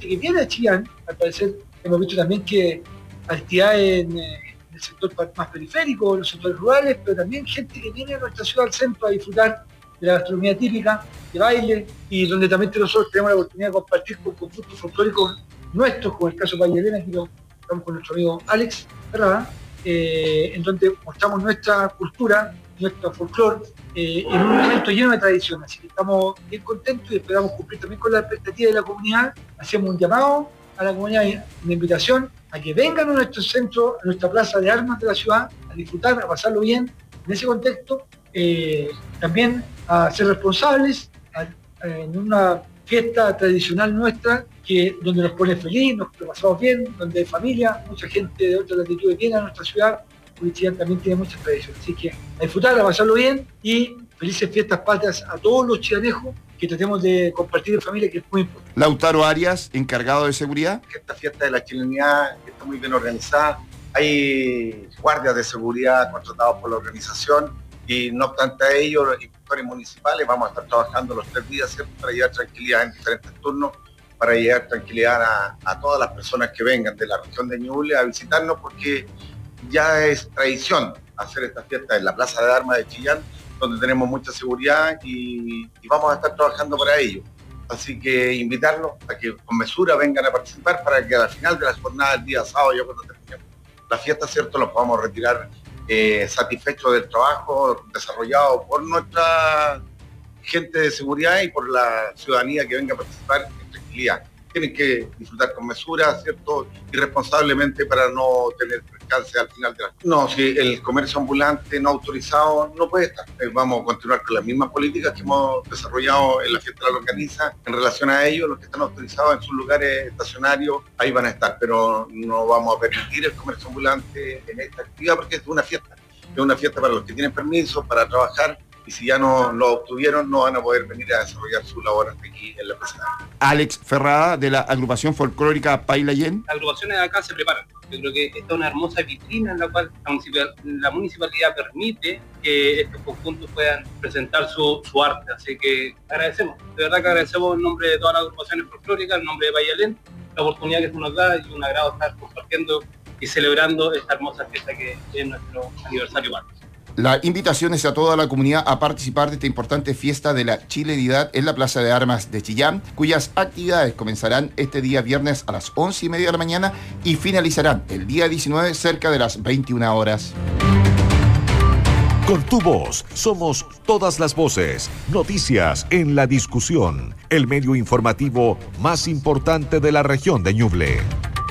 gente que viene a Chillán. Al parecer hemos visto también que actividades en el sector más periférico, en los sectores rurales, pero también gente que viene a nuestra ciudad al centro a disfrutar de la gastronomía típica, de baile, y donde también nosotros tenemos la oportunidad de compartir con conjuntos folclóricos nuestros, como el caso de Valle Elena, aquí lo estamos con nuestro amigo Alex Ferrada, en donde mostramos nuestra cultura, nuestro folclore, en un momento lleno de tradición. Así que estamos bien contentos y esperamos cumplir también con la expectativa de la comunidad. Hacemos un llamado a la comunidad, una invitación a que vengan a nuestro centro, a nuestra plaza de armas de la ciudad, a disfrutar, a pasarlo bien en ese contexto, también a ser responsables en una fiesta tradicional nuestra, donde nos pone feliz, nos lo pasamos bien, donde hay familia, mucha gente de otras latitudes viene a nuestra ciudad, porque Chillán también tiene muchas tradiciones. Así que a disfrutar, a pasarlo bien y felices fiestas patrias a todos los chilanejos, que tratemos de compartir en familia, que es muy importante. Lautaro Arias, encargado de seguridad. Esta fiesta de la chilenidad está muy bien organizada. Hay guardias de seguridad contratados por la organización y no obstante a ello, los inspectores municipales vamos a estar trabajando los 3 días, ¿cierto?, para llevar tranquilidad en diferentes turnos, para llevar tranquilidad a todas las personas que vengan de la región de Ñuble a visitarnos, porque ya es tradición hacer esta fiesta en la Plaza de Armas de Chillán, donde tenemos mucha seguridad y vamos a estar trabajando para ello. Así que invitarlos a que con mesura vengan a participar para que al final de la jornada del día sábado, ya cuando terminemos la fiesta, ¿cierto?, los podamos retirar satisfechos del trabajo desarrollado por nuestra gente de seguridad y por la ciudadanía que venga a participar en tranquilidad. Tienen que disfrutar con mesura, ¿cierto?, y responsablemente para no tener percance al final de la... No, si el comercio ambulante no autorizado no puede estar. Vamos a continuar con las mismas políticas que hemos desarrollado en la fiesta de la longaniza. En relación a ellos, los que están autorizados en sus lugares estacionarios, ahí van a estar, pero no vamos a permitir el comercio ambulante en esta actividad porque es una fiesta. Es una fiesta para los que tienen permiso, para trabajar, y si ya no lo obtuvieron, no van a poder venir a desarrollar su labor aquí en la plaza. Alex Ferrada, de la agrupación folclórica Pailayén. Las agrupaciones de acá se preparan. Yo creo que esta es una hermosa vitrina en la cual la municipalidad permite que estos conjuntos puedan presentar su arte. Así que agradecemos, de verdad que agradecemos en nombre de todas las agrupaciones folclóricas, en nombre de Pailayén, la oportunidad que se nos da y un agrado estar compartiendo y celebrando esta hermosa fiesta que es nuestro aniversario patrio. La invitación es a toda la comunidad a participar de esta importante fiesta de la chilenidad en la Plaza de Armas de Chillán, cuyas actividades comenzarán este día viernes a las 11:30 de la mañana y finalizarán el día 19 cerca de las 21 horas. Con tu voz somos todas las voces. Noticias en la discusión. El medio informativo más importante de la región de Ñuble.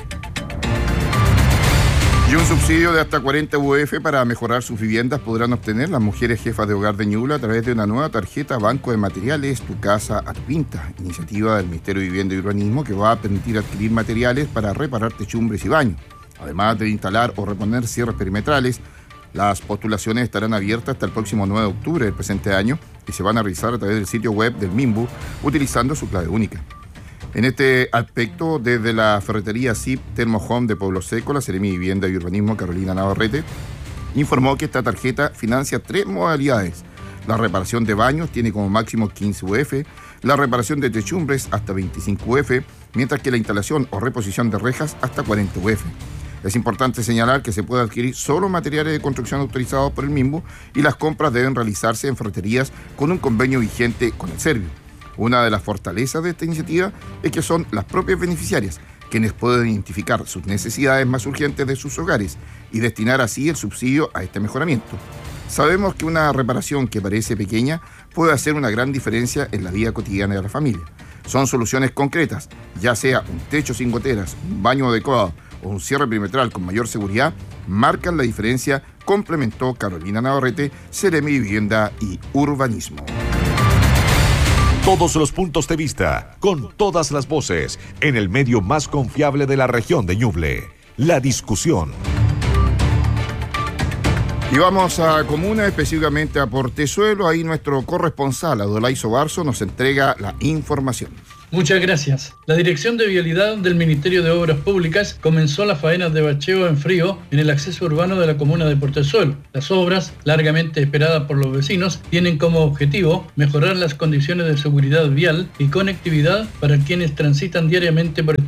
Y un subsidio de hasta 40 UF para mejorar sus viviendas podrán obtener las mujeres jefas de hogar de Ñuble a través de una nueva tarjeta Banco de Materiales Tu Casa a tu Pinta, iniciativa del Ministerio de Vivienda y Urbanismo que va a permitir adquirir materiales para reparar techumbres y baños. Además de instalar o reponer cierres perimetrales, las postulaciones estarán abiertas hasta el próximo 9 de octubre del presente año y se van a realizar a través del sitio web del MIMBU utilizando su clave única. En este aspecto, desde la ferretería SIP Termo Home de Pueblo Seco, la Seremi de Vivienda y Urbanismo Carolina Navarrete informó que esta tarjeta financia 3 modalidades. La reparación de baños tiene como máximo 15 UF, la reparación de techumbres hasta 25 UF, mientras que la instalación o reposición de rejas hasta 40 UF. Es importante señalar que se puede adquirir solo materiales de construcción autorizados por el MIMBU y las compras deben realizarse en ferreterías con un convenio vigente con el Servio. Una de las fortalezas de esta iniciativa es que son las propias beneficiarias quienes pueden identificar sus necesidades más urgentes de sus hogares y destinar así el subsidio a este mejoramiento. Sabemos que una reparación que parece pequeña puede hacer una gran diferencia en la vida cotidiana de la familia. Son soluciones concretas, ya sea un techo sin goteras, un baño adecuado o un cierre perimetral con mayor seguridad, marcan la diferencia, complementó Carolina Navarrete, Seremi de Vivienda y Urbanismo. Todos los puntos de vista, con todas las voces, en el medio más confiable de la región de Ñuble. La discusión. Y vamos a Comuna, específicamente a Portezuelo. Ahí nuestro corresponsal, Adolaiso Barzo, nos entrega la información. Muchas gracias. La Dirección de Vialidad del Ministerio de Obras Públicas comenzó las faenas de bacheo en frío en el acceso urbano de la comuna de Portezuelo. Las obras, largamente esperadas por los vecinos, tienen como objetivo mejorar las condiciones de seguridad vial y conectividad para quienes transitan diariamente por esta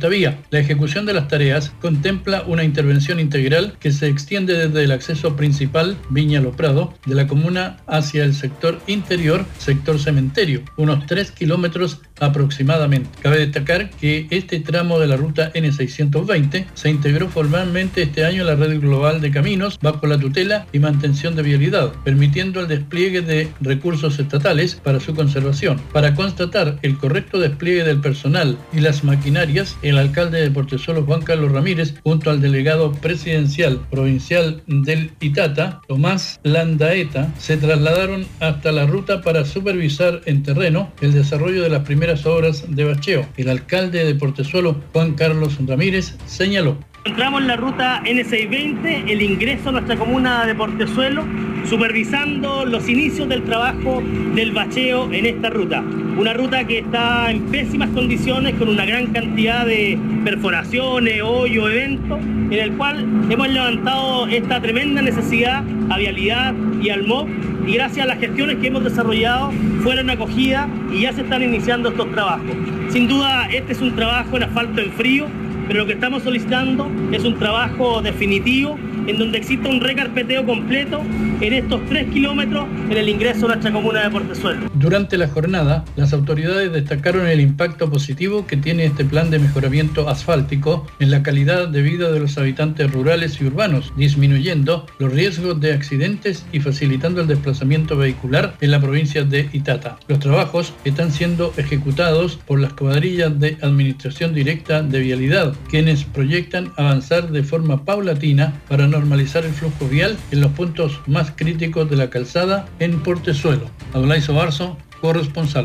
ruta vía. La ejecución de las tareas contempla una intervención integral que se extiende desde el acceso principal, Viña Lo Prado, de la comuna hacia el sector interior, sector cementerio, unos 3 kilómetros aproximadamente. Cabe destacar que este tramo de la ruta N620 se integró formalmente este año a la red global de caminos bajo la tutela y mantención de vialidad, permitiendo el despliegue de recursos estatales para su conservación. Para constatar el correcto despliegue del personal y las maquinarias, el alcalde de Portezuelo, Juan Carlos Ramírez, junto al delegado presidencial provincial del Itata, Tomás Landaeta, se trasladaron hasta la ruta para supervisar en terreno el desarrollo de las primeras obras de bacheo. El alcalde de Portezuelo, Juan Carlos Ramírez, señaló: encontramos en la ruta N620, el ingreso a nuestra comuna de Portezuelo, supervisando los inicios del trabajo del bacheo en esta ruta. Una ruta que está en pésimas condiciones, con una gran cantidad de perforaciones, hoyos, eventos, en el cual hemos levantado esta tremenda necesidad a Vialidad y al MOB, y gracias a las gestiones que hemos desarrollado fueron acogidas y ya se están iniciando estos trabajos. Sin duda, este es un trabajo en asfalto en frío, pero lo que estamos solicitando es un trabajo definitivo en donde exista un recarpeteo completo en estos 3 kilómetros en el ingreso a nuestra comuna de Portezuelo. Durante la jornada, las autoridades destacaron el impacto positivo que tiene este plan de mejoramiento asfáltico en la calidad de vida de los habitantes rurales y urbanos, disminuyendo los riesgos de accidentes y facilitando el desplazamiento vehicular en la provincia de Itata. Los trabajos están siendo ejecutados por las cuadrillas de Administración Directa de Vialidad, quienes proyectan avanzar de forma paulatina para normalizar el flujo vial en los puntos más críticos de la calzada en Portezuelo. Adolay Sobarzo, corresponsal.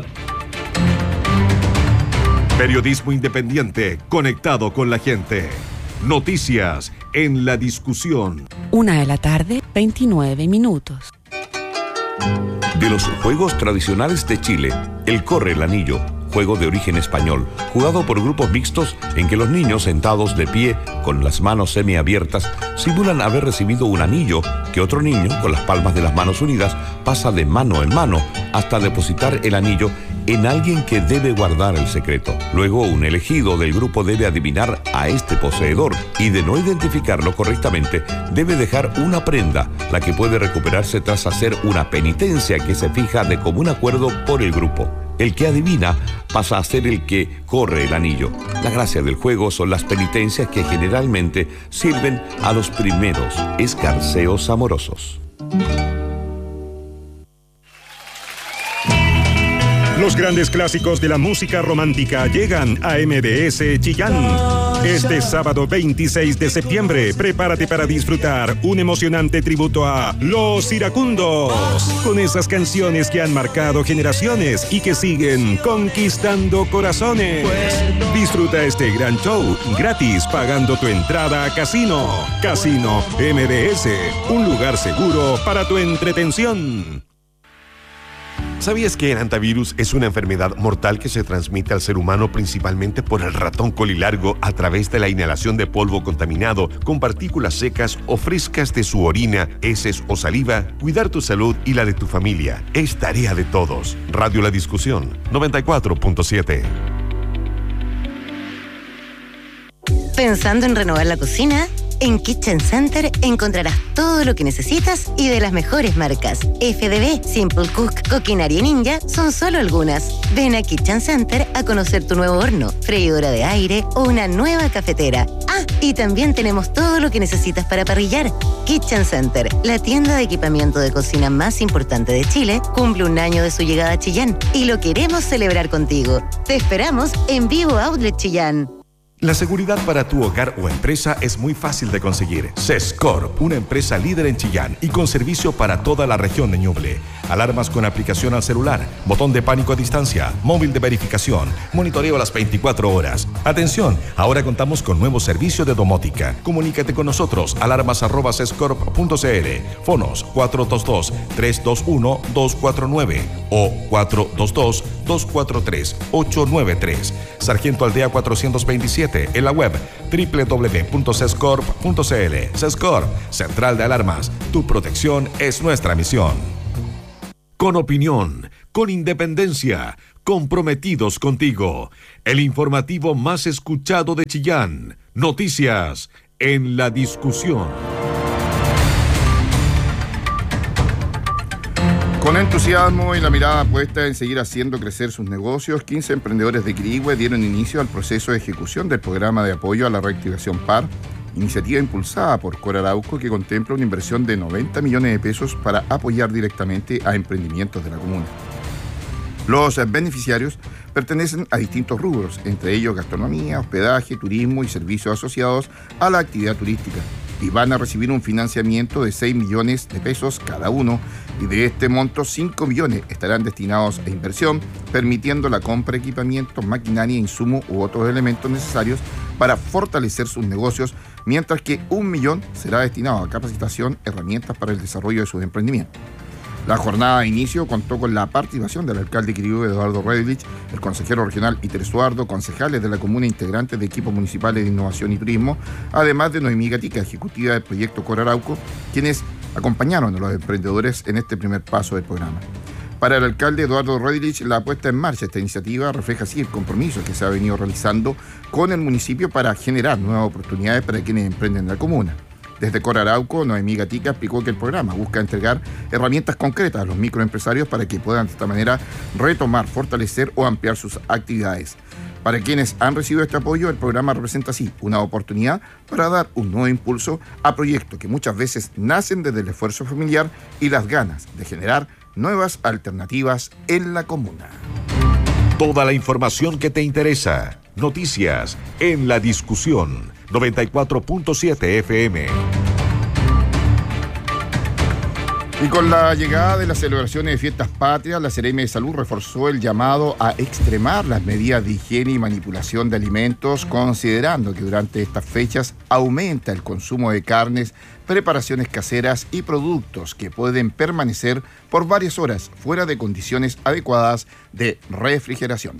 Periodismo independiente, conectado con la gente. Noticias en la discusión. 1:29 p.m. De los juegos tradicionales de Chile, el Corre el Anillo, juego de origen español, jugado por grupos mixtos en que los niños sentados de pie, con las manos semiabiertas, simulan haber recibido un anillo que otro niño, con las palmas de las manos unidas, pasa de mano en mano hasta depositar el anillo en alguien que debe guardar el secreto. Luego, un elegido del grupo debe adivinar a este poseedor y, de no identificarlo correctamente, debe dejar una prenda, la que puede recuperarse tras hacer una penitencia que se fija de común acuerdo por el grupo. El que adivina pasa a ser el que corre el anillo. La gracia del juego son las penitencias que generalmente sirven a los primeros escarceos amorosos. Los grandes clásicos de la música romántica llegan a MBS Chillán. Este sábado 26 de septiembre, prepárate para disfrutar un emocionante tributo a Los Iracundos, con esas canciones que han marcado generaciones y que siguen conquistando corazones. Disfruta este gran show gratis pagando tu entrada a Casino. Casino MBS, un lugar seguro para tu entretención. ¿Sabías que el hantavirus es una enfermedad mortal que se transmite al ser humano principalmente por el ratón colilargo a través de la inhalación de polvo contaminado con partículas secas o frescas de su orina, heces o saliva? Cuidar tu salud y la de tu familia es tarea de todos. Radio La Discusión 94.7. ¿Pensando en renovar la cocina? En Kitchen Center encontrarás todo lo que necesitas y de las mejores marcas. FDB, Simple Cook, Coquinaria Ninja son solo algunas. Ven a Kitchen Center a conocer tu nuevo horno, freidora de aire o una nueva cafetera. Ah, y también tenemos todo lo que necesitas para parrillar. Kitchen Center, la tienda de equipamiento de cocina más importante de Chile, cumple un año de su llegada a Chillán y lo queremos celebrar contigo. Te esperamos en Vivo Outlet Chillán. La seguridad para tu hogar o empresa es muy fácil de conseguir. Sescorp, una empresa líder en Chillán y con servicio para toda la región de Ñuble. Alarmas con aplicación al celular, botón de pánico a distancia, móvil de verificación, monitoreo a las 24 horas. Atención, ahora contamos con nuevo servicio de domótica. Comunícate con nosotros, alarmas@sescorp.cl, fonos 422-321-249 o 422-243-893. Sargento Aldea 427, en la web www.sescorp.cl. Sescorp, Central de Alarmas. Tu protección es nuestra misión. Con opinión, con independencia, comprometidos contigo. El informativo más escuchado de Chillán. Noticias en la discusión. Con entusiasmo y la mirada puesta en seguir haciendo crecer sus negocios, 15 emprendedores de Quirihue dieron inicio al proceso de ejecución del programa de apoyo a la reactivación PAR, iniciativa impulsada por Cor Arauco que contempla una inversión de 90 millones de pesos para apoyar directamente a emprendimientos de la comuna. Los beneficiarios pertenecen a distintos rubros, entre ellos gastronomía, hospedaje, turismo y servicios asociados a la actividad turística, y van a recibir un financiamiento de 6 millones de pesos cada uno, y de este monto 5 millones estarán destinados a inversión, permitiendo la compra de equipamiento, maquinaria, insumos u otros elementos necesarios para fortalecer sus negocios, mientras que 1 millón será destinado a capacitación, herramientas para el desarrollo de sus emprendimientos. La jornada de inicio contó con la participación del alcalde Quirihue, Eduardo Redlich, el consejero regional Iter Estuardo, concejales de la comuna, integrantes de equipos municipales de innovación y turismo, además de Noemí Gatica, ejecutiva del proyecto Cor Arauco, quienes acompañaron a los emprendedores en este primer paso del programa. Para el alcalde Eduardo Redlich, la puesta en marcha de esta iniciativa refleja así el compromiso que se ha venido realizando con el municipio para generar nuevas oportunidades para quienes emprenden en la comuna. Desde Cor Arauco, Noemí Gatica explicó que el programa busca entregar herramientas concretas a los microempresarios para que puedan de esta manera retomar, fortalecer o ampliar sus actividades. Para quienes han recibido este apoyo, el programa representa así una oportunidad para dar un nuevo impulso a proyectos que muchas veces nacen desde el esfuerzo familiar y las ganas de generar nuevas alternativas en la comuna. Toda la información que te interesa. Noticias en la discusión. 94.7 FM. Y con la llegada de las celebraciones de fiestas patrias, la Seremi de Salud reforzó el llamado a extremar las medidas de higiene y manipulación de alimentos, considerando que durante estas fechas aumenta el consumo de carnes, preparaciones caseras y productos que pueden permanecer por varias horas fuera de condiciones adecuadas de refrigeración.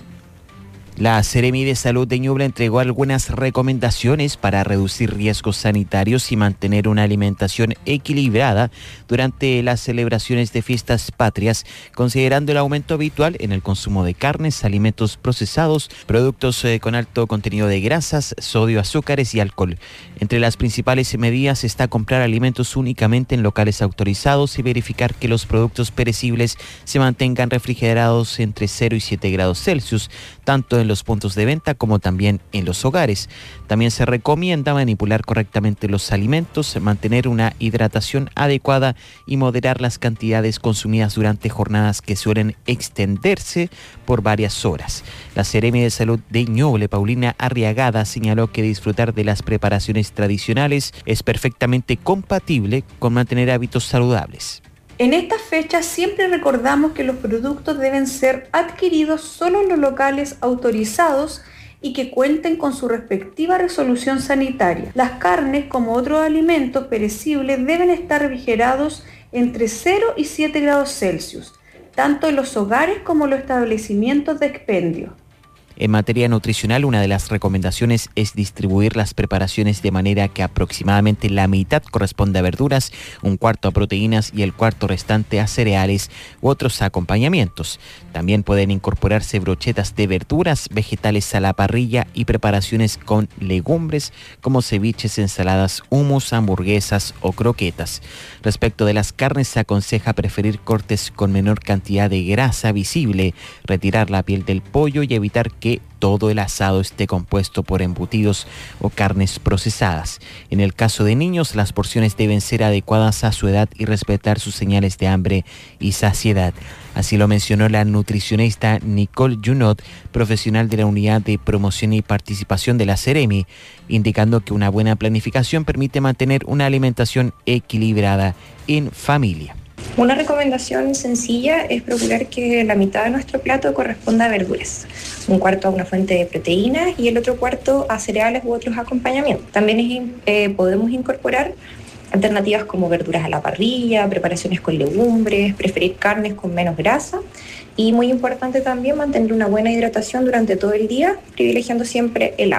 La Seremi de Salud de Ñuble entregó algunas recomendaciones para reducir riesgos sanitarios y mantener una alimentación equilibrada durante las celebraciones de fiestas patrias, considerando el aumento habitual en el consumo de carnes, alimentos procesados, productos con alto contenido de grasas, sodio, azúcares y alcohol. Entre las principales medidas está comprar alimentos únicamente en locales autorizados y verificar que los productos perecibles se mantengan refrigerados entre 0 y 7 grados Celsius, tanto en los puntos de venta como también en los hogares. También se recomienda manipular correctamente los alimentos, mantener una hidratación adecuada y moderar las cantidades consumidas durante jornadas que suelen extenderse por varias horas. La Seremi de Salud de Ñuble, Paulina Arriagada, señaló que disfrutar de las preparaciones tradicionales es perfectamente compatible con mantener hábitos saludables. En estas fechas siempre recordamos que los productos deben ser adquiridos solo en los locales autorizados y que cuenten con su respectiva resolución sanitaria. Las carnes, como otros alimentos perecibles, deben estar refrigerados entre 0 y 7 grados Celsius, tanto en los hogares como en los establecimientos de expendio. En materia nutricional, una de las recomendaciones es distribuir las preparaciones de manera que aproximadamente la mitad corresponde a verduras, un cuarto a proteínas y el cuarto restante a cereales u otros acompañamientos. También pueden incorporarse brochetas de verduras, vegetales a la parrilla y preparaciones con legumbres como ceviches, ensaladas, hummus, hamburguesas o croquetas. Respecto de las carnes, se aconseja preferir cortes con menor cantidad de grasa visible, retirar la piel del pollo y evitar que todo el asado esté compuesto por embutidos o carnes procesadas. En el caso de niños, las porciones deben ser adecuadas a su edad y respetar sus señales de hambre y saciedad. Así lo mencionó la nutricionista Nicole Junot, profesional de la Unidad de Promoción y Participación de la Seremi, indicando que una buena planificación permite mantener una alimentación equilibrada en familia. Una recomendación sencilla es procurar que la mitad de nuestro plato corresponda a verduras, un cuarto a una fuente de proteínas y el otro cuarto a cereales u otros acompañamientos. También podemos incorporar alternativas como verduras a la parrilla, preparaciones con legumbres, preferir carnes con menos grasa y muy importante también mantener una buena hidratación durante todo el día, privilegiando siempre el agua.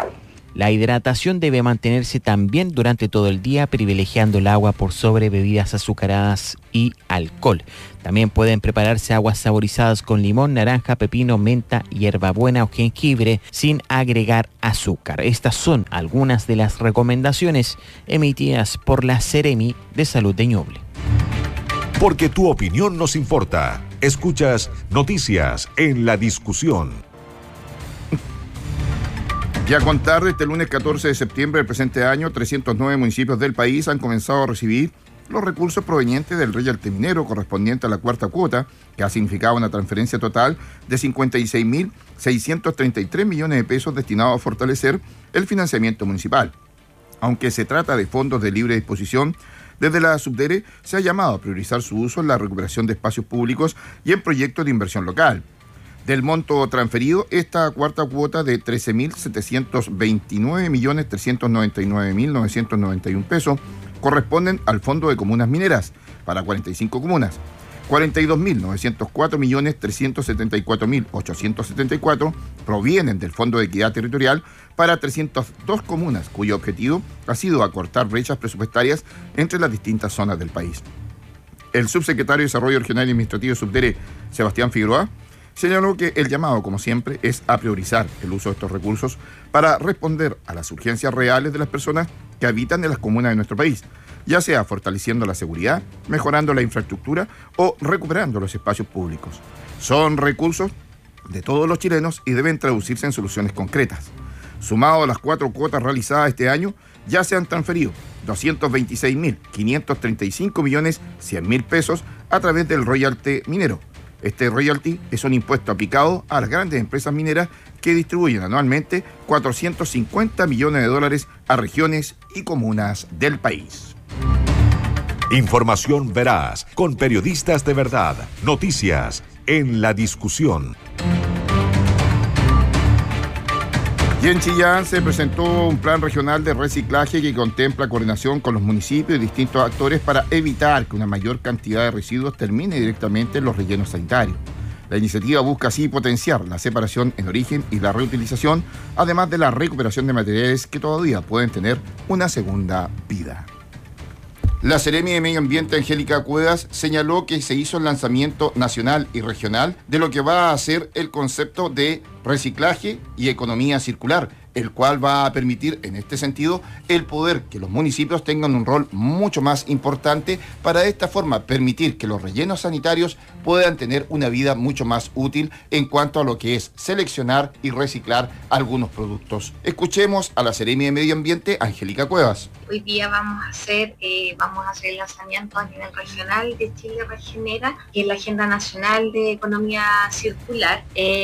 La hidratación debe mantenerse también durante todo el día, privilegiando el agua por sobre bebidas azucaradas y alcohol. También pueden prepararse aguas saborizadas con limón, naranja, pepino, menta, hierbabuena o jengibre sin agregar azúcar. Estas son algunas de las recomendaciones emitidas por la Seremi de Salud de Ñuble. Porque tu opinión nos importa. Escuchas Noticias en la Discusión. Y a contar de este lunes 14 de septiembre del presente año, 309 municipios del país han comenzado a recibir los recursos provenientes del royalty minero correspondiente a la cuarta cuota, que ha significado una transferencia total de 56.633 millones de pesos destinados a fortalecer el financiamiento municipal. Aunque se trata de fondos de libre disposición, desde la Subdere se ha llamado a priorizar su uso en la recuperación de espacios públicos y en proyectos de inversión local. Del monto transferido, esta cuarta cuota de 13.729.399.991 pesos corresponden al Fondo de Comunas Mineras para 45 comunas, 42.904.374.874 provienen del Fondo de Equidad Territorial para 302 comunas, cuyo objetivo ha sido acortar brechas presupuestarias entre las distintas zonas del país. El subsecretario de Desarrollo Regional y Administrativo Subdere, Sebastián Figueroa, señaló que el llamado, como siempre, es a priorizar el uso de estos recursos para responder a las urgencias reales de las personas que habitan en las comunas de nuestro país, ya sea fortaleciendo la seguridad, mejorando la infraestructura o recuperando los espacios públicos. Son recursos de todos los chilenos y deben traducirse en soluciones concretas. Sumado a las 4 cuotas realizadas este año, ya se han transferido 226.535.100.000 pesos a través del royalty minero. Este royalty es un impuesto aplicado a las grandes empresas mineras que distribuyen anualmente $450 millones a regiones y comunas del país. Información veraz, con periodistas de verdad. Noticias en la Discusión. Y en Chillán se presentó un plan regional de reciclaje que contempla coordinación con los municipios y distintos actores para evitar que una mayor cantidad de residuos termine directamente en los rellenos sanitarios. La iniciativa busca así potenciar la separación en origen y la reutilización, además de la recuperación de materiales que todavía pueden tener una segunda vida. La Seremi de Medio Ambiente, Angélica Cuevas, señaló que se hizo el lanzamiento nacional y regional de lo que va a ser el concepto de reciclaje y economía circular, el cual va a permitir, en este sentido, el poder que los municipios tengan un rol mucho más importante para de esta forma permitir que los rellenos sanitarios puedan tener una vida mucho más útil en cuanto a lo que es seleccionar y reciclar algunos productos. Escuchemos a la Seremi de Medio Ambiente, Angélica Cuevas. Hoy día vamos a hacer el lanzamiento a nivel regional de Chile Regenera, que es la Agenda Nacional de Economía Circular,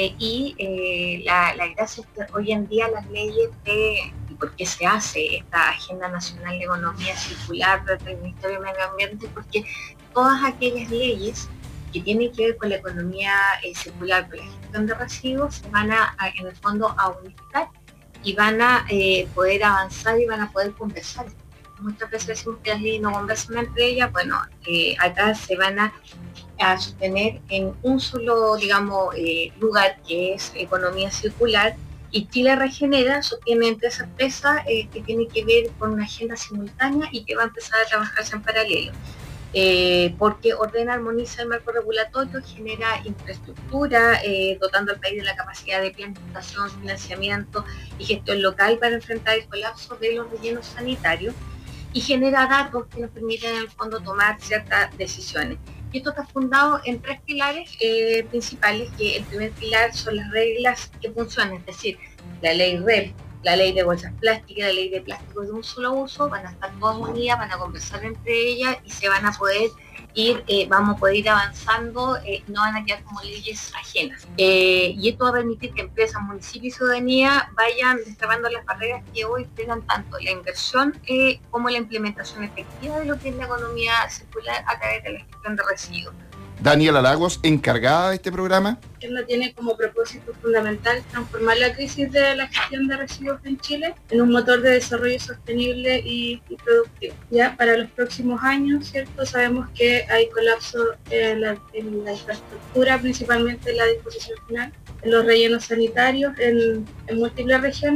la gracia es que hoy en día las leyes y por qué se hace esta Agenda Nacional de Economía Circular del Ministerio de Medio Ambiente, porque todas aquellas leyes que tienen que ver con la economía circular, con la gestión de residuos, se van en el fondo a unificar y van a poder avanzar y van a poder conversar. Muchas veces decimos que las leyes no conversan entre ellas. Bueno, acá se van a sostener en un solo, lugar, que es economía circular, y Chile Regenera sostiene entre esa empresa que tiene que ver con una agenda simultánea y que va a empezar a trabajarse en paralelo. Porque ordena, armoniza el marco regulatorio, genera infraestructura, dotando al país de la capacidad de planificación, financiamiento y gestión local para enfrentar el colapso de los rellenos sanitarios, y genera datos que nos permiten en el fondo tomar ciertas decisiones. Y esto está fundado en 3 pilares principales, que el primer pilar son las reglas que funcionan, es decir, la ley REP, la ley de bolsas plásticas, la ley de plásticos de un solo uso, van a estar todas unidas, van a conversar entre ellas y se van a poder vamos a poder ir avanzando, no van a quedar como leyes ajenas. Y esto va a permitir que empresas, municipios y ciudadanía vayan desterrando las barreras que hoy frenan tanto la inversión como la implementación efectiva de lo que es la economía circular a través de la gestión de residuos. Daniela Lagos, encargada de este programa. Él tiene como propósito fundamental transformar la crisis de la gestión de residuos en Chile en un motor de desarrollo sostenible y productivo. Ya para los próximos años, ¿cierto? Sabemos que hay colapso en la infraestructura, principalmente en la disposición final, en los rellenos sanitarios, en múltiples regiones,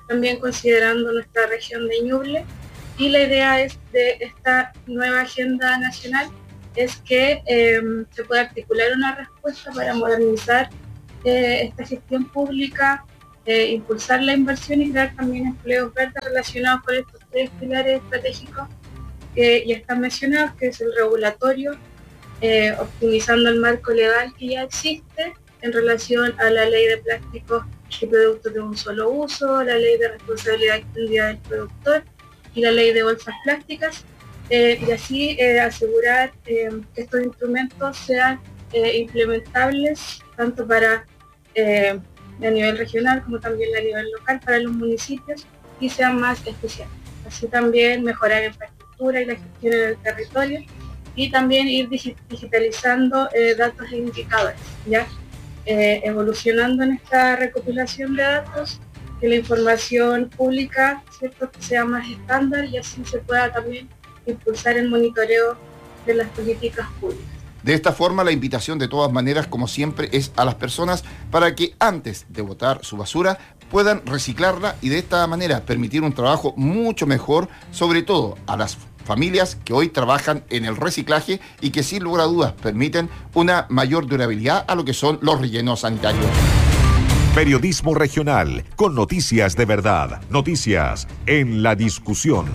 también considerando nuestra región de Ñuble. Y la idea de esta nueva agenda nacional es que se pueda articular una respuesta para modernizar esta gestión pública, impulsar la inversión y crear también empleos verdes relacionados con estos 3 pilares estratégicos que ya están mencionados, que es el regulatorio, optimizando el marco legal que ya existe en relación a la ley de plásticos y productos de un solo uso, la ley de responsabilidad extendida del productor y la ley de bolsas plásticas, y así asegurar que estos instrumentos sean implementables tanto para a nivel regional como también a nivel local para los municipios y sean más especiales. Así también mejorar la infraestructura y la gestión en el territorio y también ir digitalizando datos e indicadores, ¿ya? Evolucionando en esta recopilación de datos, que la información pública, ¿cierto?, que sea más estándar y así se pueda también impulsar el monitoreo de las políticas públicas. De esta forma, la invitación de todas maneras, como siempre, es a las personas para que antes de botar su basura puedan reciclarla y de esta manera permitir un trabajo mucho mejor, sobre todo a las familias que hoy trabajan en el reciclaje y que sin lugar a dudas permiten una mayor durabilidad a lo que son los rellenos sanitarios. Periodismo regional, con noticias de verdad, noticias en la discusión.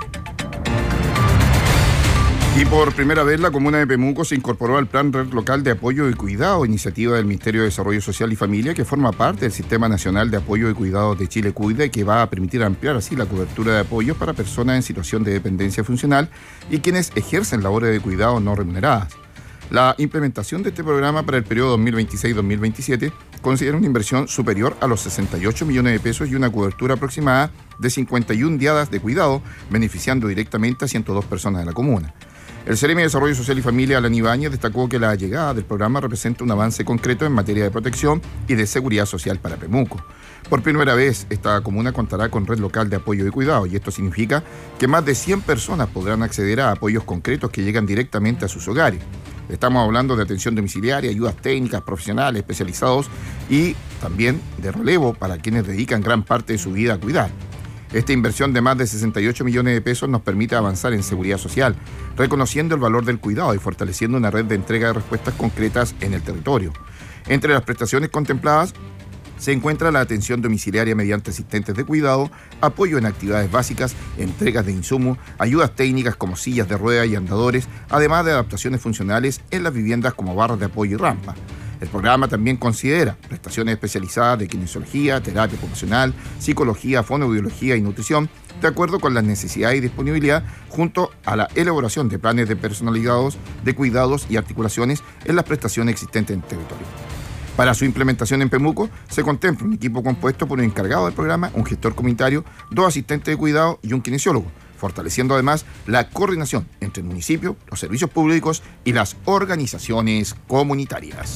Y por primera vez la comuna de Pemuco se incorporó al Plan Red Local de Apoyo y Cuidado, iniciativa del Ministerio de Desarrollo Social y Familia, que forma parte del Sistema Nacional de Apoyo y Cuidado de Chile Cuida y que va a permitir ampliar así la cobertura de apoyos para personas en situación de dependencia funcional y quienes ejercen labores de cuidado no remuneradas. La implementación de este programa para el periodo 2026-2027 considera una inversión superior a los 68 millones de pesos y una cobertura aproximada de 51 diadas de cuidado, beneficiando directamente a 102 personas de la comuna. El Seremi de Desarrollo Social y Familia, Alan Ibáñez, destacó que la llegada del programa representa un avance concreto en materia de protección y de seguridad social para Pemuco. Por primera vez, esta comuna contará con red local de apoyo y cuidado, y esto significa que más de 100 personas podrán acceder a apoyos concretos que llegan directamente a sus hogares. Estamos hablando de atención domiciliaria, ayudas técnicas, profesionales, especializados y también de relevo para quienes dedican gran parte de su vida a cuidar. Esta inversión de más de 68 millones de pesos nos permite avanzar en seguridad social, reconociendo el valor del cuidado y fortaleciendo una red de entrega de respuestas concretas en el territorio. Entre las prestaciones contempladas se encuentra la atención domiciliaria mediante asistentes de cuidado, apoyo en actividades básicas, entregas de insumos, ayudas técnicas como sillas de ruedas y andadores, además de adaptaciones funcionales en las viviendas como barras de apoyo y rampa. El programa también considera prestaciones especializadas de kinesiología, terapia ocupacional, psicología, fonoaudiología y nutrición, de acuerdo con las necesidades y disponibilidad, junto a la elaboración de planes de personalizados de cuidados y articulaciones en las prestaciones existentes en el territorio. Para su implementación en Pemuco, se contempla un equipo compuesto por un encargado del programa, un gestor comunitario, 2 asistentes de cuidado y un kinesiólogo, fortaleciendo además la coordinación entre el municipio, los servicios públicos y las organizaciones comunitarias.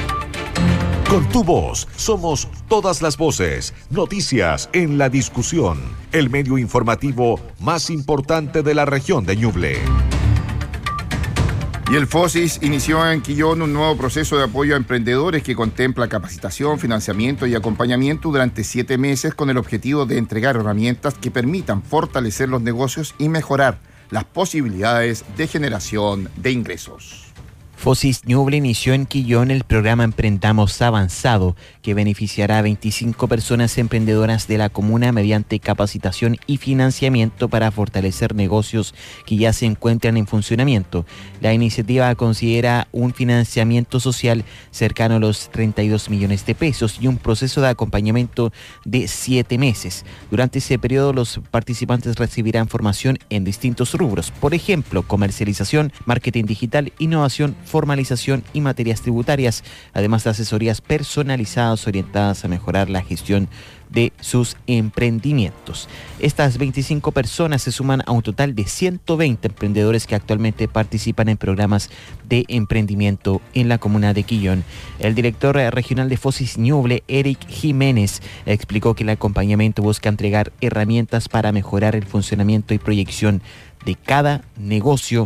Con tu voz, somos todas las voces. Noticias en la discusión. El medio informativo más importante de la región de Ñuble. Y el FOSIS inició en Quillón un nuevo proceso de apoyo a emprendedores que contempla capacitación, financiamiento y acompañamiento durante 7 meses con el objetivo de entregar herramientas que permitan fortalecer los negocios y mejorar las posibilidades de generación de ingresos. FOSIS Ñuble inició en Quillón el programa Emprendamos Avanzado, que beneficiará a 25 personas emprendedoras de la comuna mediante capacitación y financiamiento para fortalecer negocios que ya se encuentran en funcionamiento. La iniciativa considera un financiamiento social cercano a los 32 millones de pesos y un proceso de acompañamiento de 7 meses. Durante ese periodo, los participantes recibirán formación en distintos rubros, por ejemplo, comercialización, marketing digital, innovación, formalización y materias tributarias, además de asesorías personalizadas orientadas a mejorar la gestión de sus emprendimientos. Estas 25 personas se suman a un total de 120 emprendedores que actualmente participan en programas de emprendimiento en la comuna de Quillón. El director regional de FOSIS Ñuble, Eric Jiménez, explicó que el acompañamiento busca entregar herramientas para mejorar el funcionamiento y proyección de cada negocio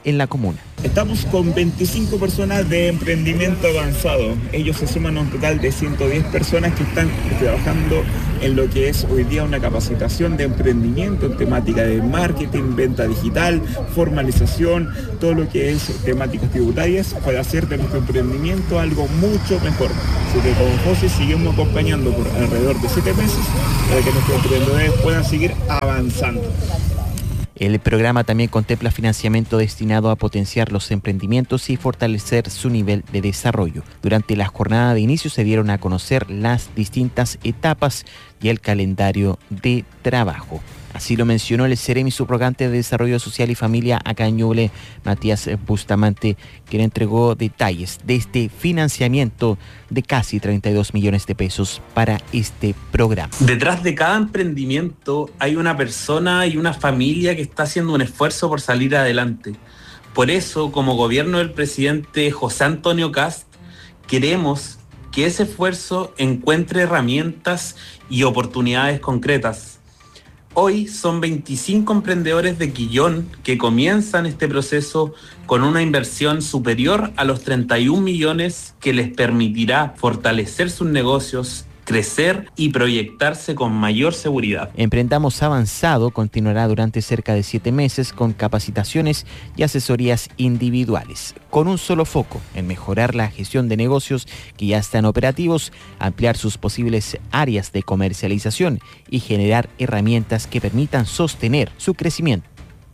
en la comuna. Estamos con 25 personas de emprendimiento avanzado. Ellos se suman a un total de 110 personas que están trabajando en lo que es hoy día una capacitación de emprendimiento en temática de marketing, venta digital, formalización, todo lo que es temáticas tributarias para hacer de nuestro emprendimiento algo mucho mejor. Así que con José seguimos acompañando por alrededor de 7 meses para que nuestros emprendedores puedan seguir avanzando. El programa también contempla financiamiento destinado a potenciar los emprendimientos y fortalecer su nivel de desarrollo. Durante la jornada de inicio se dieron a conocer las distintas etapas y el calendario de trabajo. Así lo mencionó el Ceremi subrogante de Desarrollo Social y Familia acá en Ñuble, Matías Bustamante, quien entregó detalles de este financiamiento de casi 32 millones de pesos para este programa. Detrás de cada emprendimiento hay una persona y una familia que está haciendo un esfuerzo por salir adelante. Por eso, como gobierno del presidente José Antonio Kast, queremos que ese esfuerzo encuentre herramientas y oportunidades concretas. Hoy son 25 emprendedores de Quillón que comienzan este proceso con una inversión superior a los 31 millones que les permitirá fortalecer sus negocios, crecer y proyectarse con mayor seguridad. Emprendamos Avanzado continuará durante cerca de 7 meses con capacitaciones y asesorías individuales, con un solo foco en mejorar la gestión de negocios que ya están operativos, ampliar sus posibles áreas de comercialización y generar herramientas que permitan sostener su crecimiento.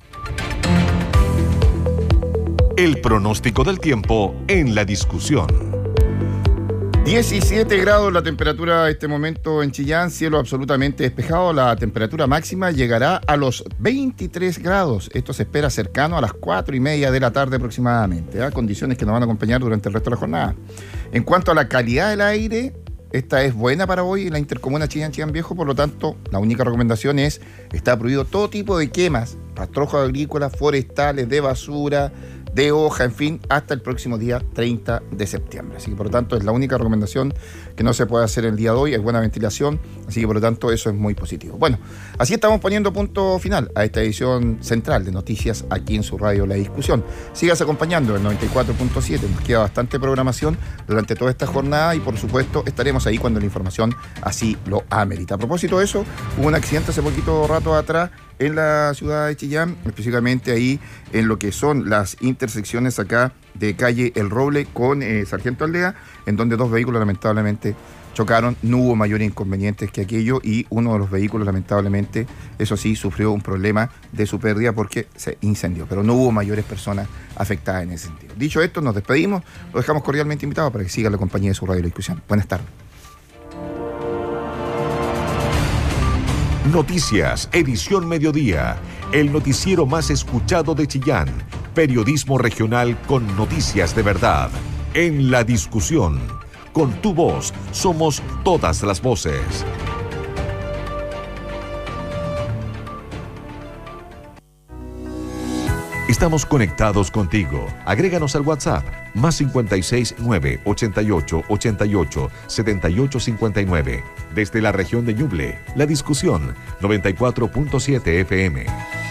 El pronóstico del tiempo en la discusión. 17 grados la temperatura a este momento en Chillán, cielo absolutamente despejado, la temperatura máxima llegará a los 23 grados, esto se espera cercano a las 4:30 de la tarde aproximadamente, condiciones que nos van a acompañar durante el resto de la jornada. En cuanto a la calidad del aire, esta es buena para hoy en la intercomuna Chillán Viejo, por lo tanto, la única recomendación es, está prohibido todo tipo de quemas, rastrojos agrícolas, forestales, de basura, de hoja, en fin, hasta el próximo día 30 de septiembre. Así que, por lo tanto, es la única recomendación que no se puede hacer el día de hoy. Hay buena ventilación, así que, por lo tanto, eso es muy positivo. Bueno, así estamos poniendo punto final a esta edición central de noticias aquí en su radio La Discusión. Sígase acompañando el 94.7. Nos queda bastante programación durante toda esta jornada y, por supuesto, estaremos ahí cuando la información así lo amerita. A propósito de eso, hubo un accidente hace poquito rato atrás en la ciudad de Chillán, específicamente ahí en lo que son las intersecciones acá de calle El Roble con Sargento Aldea, en donde 2 vehículos lamentablemente chocaron. No hubo mayores inconvenientes que aquello y uno de los vehículos lamentablemente, eso sí, sufrió un problema de su pérdida porque se incendió, pero no hubo mayores personas afectadas en ese sentido. Dicho esto, nos despedimos, lo dejamos cordialmente invitado para que siga la compañía de su radio La Discusión. Buenas tardes. Noticias, edición mediodía, el noticiero más escuchado de Chillán, periodismo regional con noticias de verdad. En la discusión, con tu voz, somos todas las voces. Estamos conectados contigo. Agréganos al WhatsApp, más 56 9 88 88 78 59. Desde la región de Ñuble, La Discusión, 94.7 FM.